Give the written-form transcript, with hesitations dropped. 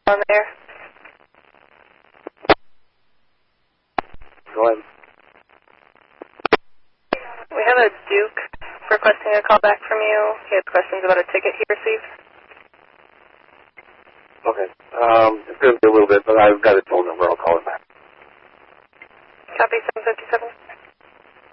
on there. Go ahead. We have a Duke requesting a call back from you. He had questions about a ticket he received. Okay. It's going to be a little bit, but I've got to